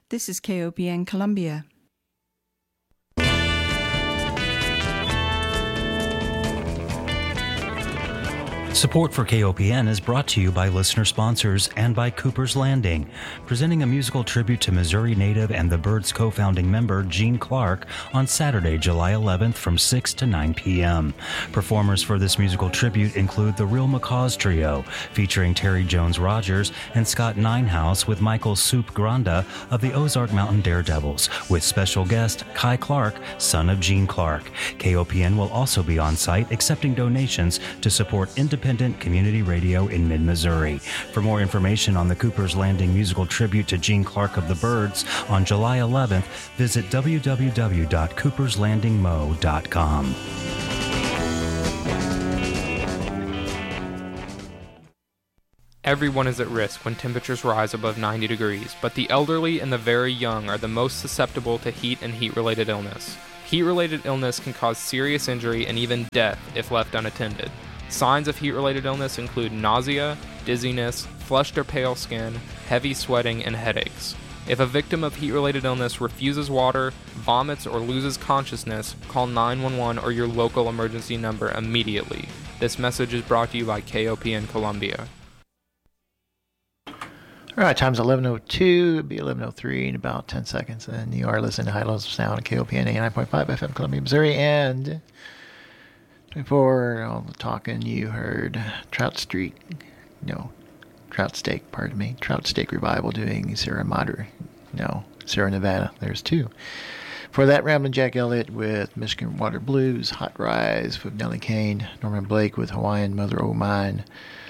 This is KOPN Columbia. Support for KOPN is brought to you by listener sponsors and by Cooper's Landing, presenting a musical tribute to Missouri native and the Byrds co-founding member Gene Clark on Saturday, July 11th from 6 to 9 p.m. Performers for this musical tribute include the Real Macaws Trio, featuring Terry Jones Rogers and Scott Ninehouse with Michael Soup Granda of the Ozark Mountain Daredevils, with special guest Kai Clark, son of Gene Clark. KOPN will also be on site accepting donations to support independent community radio in mid-Missouri. For more information on the Cooper's Landing musical tribute to Gene Clark of the Byrds on July 11th, visit www.cooperslandingmo.com. Everyone is at risk when temperatures rise above 90 degrees, but the elderly and the very young are the most susceptible to heat and heat-related illness. Heat-related illness can cause serious injury and even death if left unattended. Signs of heat-related illness include nausea, dizziness, flushed or pale skin, heavy sweating, and headaches. If a victim of heat-related illness refuses water, vomits, or loses consciousness, call 911 or your local emergency number immediately. This message is brought to you by KOPN Columbia. All right, time's 11:02. It'll be 11:03 in about 10 seconds. And you are listening to High Levels of Sound at KOPN 89.5 FM, Columbia, Missouri. And before all the talking, you heard Trout Steak Revival doing Sierra Nevada. There's two. For that, Ramblin' Jack Elliott with Michigan Water Blues, Hot Rise with Nellie Kane, Norman Blake with Hawaiian Mother O' Mine,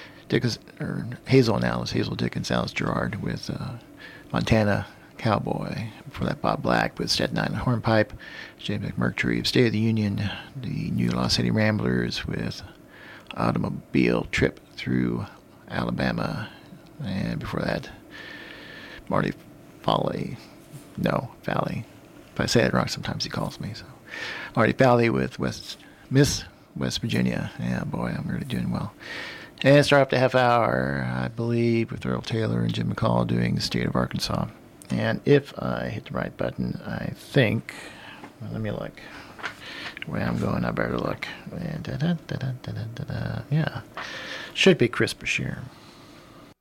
Hazel Dickens, Alice Gerard with Montana Cowboy. For that, Bob Black with Staten Island Hornpipe, James McMurtry of State of the Union, the New Lost City Ramblers with Automobile Trip Through Alabama, and before that, Marty Falley. If I say it wrong, sometimes he calls me. So, Marty Falley with Miss West Virginia. Yeah, boy, I'm really doing well. And start up the half hour, I believe, with Earl Taylor and Jim McCall doing The State of Arkansas. And if I hit the right button, I think, let me look. Where I'm going, I better look. And yeah, should be Chris Bashir.